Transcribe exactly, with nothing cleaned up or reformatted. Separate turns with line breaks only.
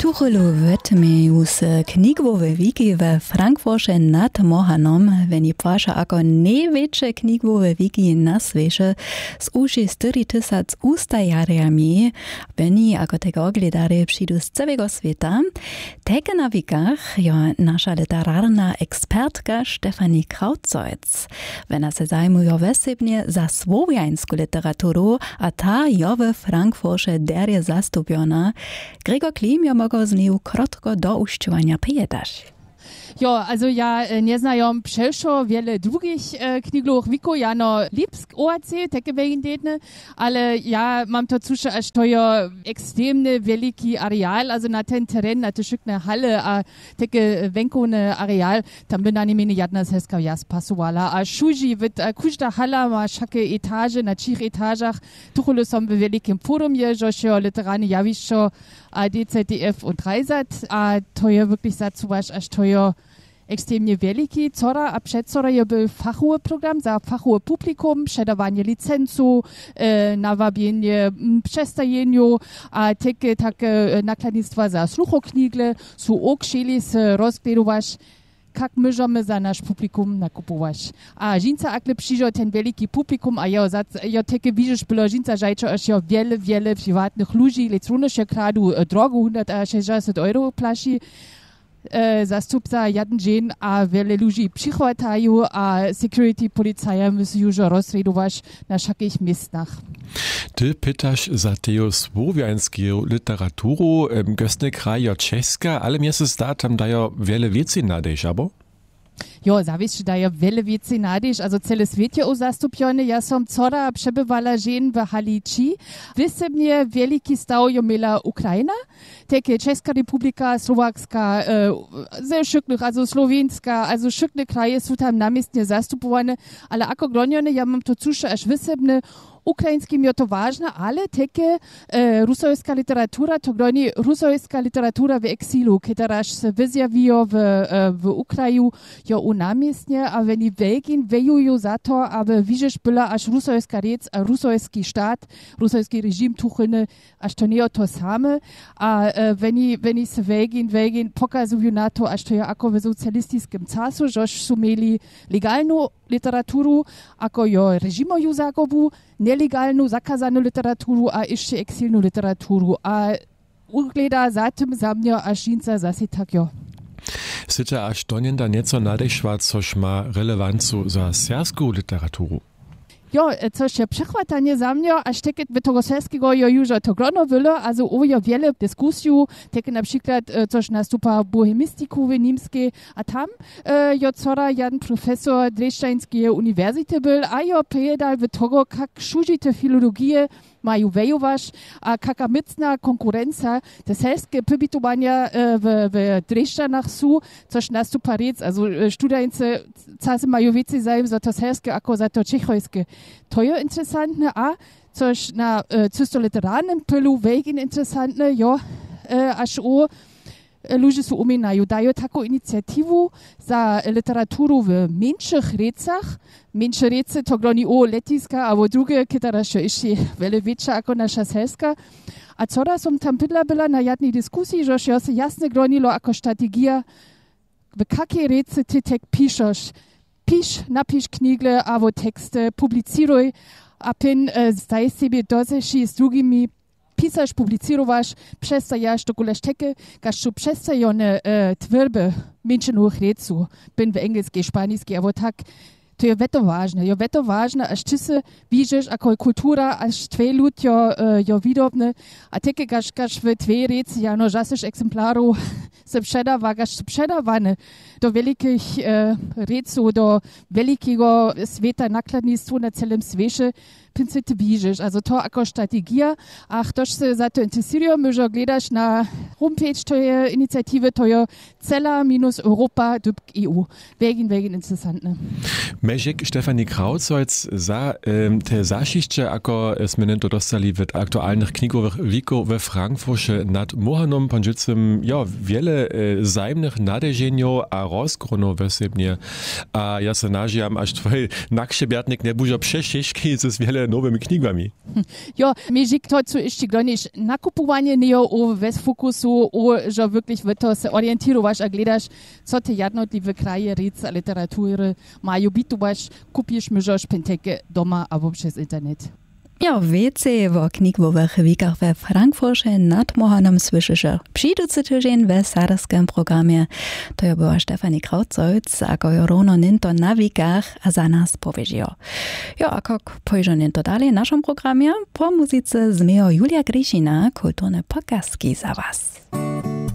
Tuchelu wytmieju z knigwowe wiki we Frankfurcie nad Mohanom, wenn płasza ako największe knigwowe wiki na świecie z uszy cztery tysiące ustajariami, wenn ako tego oglądary przyjdą z całego świata. Takie na wikach jo nasza literarna ekspertka Stefanie Krautzolz. Wenn se zajmują wesebnie za słowiańską literaturę, a ta jo we Frankfurcie derje zastupiona, Gregor Klim jo mogą z niej krótko do uściwania powiedzieć.
Jo, also ja nie znają przeszło wiele drugich e, kniglowych wiku, ja no Lipsk O A C, takie wejendetne, ale ja mam to czusze, aż to jo ekstremny, wielki areal, also na ten teren, na te szykne halle, a takie wenkone areal, tam by na niemine jadna seska jas pasowala, a szuži, vid kužda hala ma šake etage, na čich etažach, tuchulu som v velikim forum je, žošo literarne javišo, a D Z D F und Dreisat, a to je wirklich zacuvaš, až to jo ekstremnie wielki. Cora, a przed cora je był fachowy program za fachowe publikum, przedawanie licencu, e, nawabienie przestajeniu, a takie takie nakladnictwa za słuchoknigle, su ok chcieli se rozbierować, jak możemy za nasz publikum nakupować. A żinca akle przyjdzie ten wielki publikum, a ja, ja takie widzisz, było żinca żajczo, aż ja wiele, wiele prywatnych ludzi, elektronische kradu drogo sto sześćdziesiąt euro plaši, E, zastupca jeden dzień, a wiele ludzi przychodzą, a security policja musi już rozsredować na wszelkich miejscach.
Ty pytasz za teo słowiańską literaturę, gostny kraj jo czeska, ale mnie się zda, tam dają wiele więcej nadejść, abo?
Jo, zawiesz, da ja wiele więcej nadejść, also cele swiat je zastupiony. Ja som cora przebywala żen w Haliči. Wysebnie wielki stał jo miela Ukraina, takie Czeska Republika, Słowacka, e, ze szyknych, also Slowenska, also szykne kraje są tam namiestnie zastupowane, ale ako glonione, ja mam to czusze, aż wysebne ukraińskim je to ważne, ale takie e, rusojska literatura, to gloni rusojska literatura w eksilu, któraż się wyzjawiło w, e, w Ukraju, jo u namiestnie, a oni Belgien wejują za to, aby widzisz była aż rusojska rec, a rusojski sztat, rusojski reżim tuchylny, aż to nie to same, a e, oni, oni se Belgien, Belgien pokazują na to, aż to je ako w socjalistycznym czasu, żoż su mieli legalną literaturu, ako jo reżimoju zagobu, nelegalną, zakazaną literaturę, a jeszcze eksilną literaturę, a ugleda za tym za mnie, a żinca zase tak jo.
Syte aż do nienda nieco nadejszła, což ma relewancu za serbską literaturę.
Jo, coś je przechwatanie za mnie, aż takie w tego serskiego jo już to grono było, also o jo wiele dyskusju, takie na przykład coś nastupa bohemistiku w niemskiej, a tam e, jo cora jeden profesor Dresdejskiej uniwersytety był, a jo powiedział w tego, jak szuzite filologię mają wejować, a jaka mocna konkurencja te serskie pobytowania e, w, w Dresdenach są, coś nastupa rec, also studenci czasem mają więcej zajm za to serskie, ako za to czechojskie. To je interesantne, a coś na e, czysto literarnym pylu wegen interesantne, jo, e, aż o ludzie są uminają, dają taką inicjatywę za literaturę w mniejszych recach. Mniejsze rece to gloni o letiska, albo drugie, które jeszcze wiele większa jako nasza serska. A cora som tam bydla była na jednej dyskusji, że się jasne glonilo jako strategia, w jakiej rece ty tek piszesz. Pisz, napisz knigle, albo teksty, publiciruj, a pin e, zdaj sobie dozeši z drugimi pisasz, publicirowasz, przestajasz do koleś takie, gasz przestajone e, twierby mniejszych recu, bin w engelskiej, szpańskiej, albo tak. To je veto važno. Je veto važno, až ti se vidiš, ako je kultura, až tve ljud jo, uh, jo vidobne, a teke gaš, gaš v tve reci, ja no žasiš eksemplarov se předava, gaš se předavane do velikih uh, recov, do velikého sveta nakladnictva na celém svěše, pince ty vidiš. Also to ako strategia, a ktož se za to interesuje, může gledaš na homepage to je iniciative, to je cela minus Europa dubk E U. Wegen, wegen interessantne.
Mežik Stefanie Krautzolz za um, te zašišće, ako sme to dostali v aktualnych knigowych wikov we Frankfurcie nad Mohanom, panžicem, ja, wiele e, zajemnych nadeženjov a rozgronov vesebnie. A ja se nažijam, až tvoj nakšebjarnik ne bužo přešiški s wiele nowymi knigami.
Ja, Mežik to, co ještě gloniš, nakupovanie nie o wes fokusu, internetu, o, że wirklich wy to se orientirowasz, a gledasz, co te jednotliwe kraje, rec, literatury mają bitować, kupisz myżosz penteke doma albo przez internet.
Ja, więcej o knigwowych wikach we Frankfurcie nad Mohanem słyszysz przyjducy tydzień w sarskim programie. To była Stefanie Krautzolc, ako jo równo ninto na wikach a za nas powiedział. Ja, a jak pójdzie ninto dalej w naszym programie, po muzyce zmiejo Julia Grišina kulturne pokazki za was.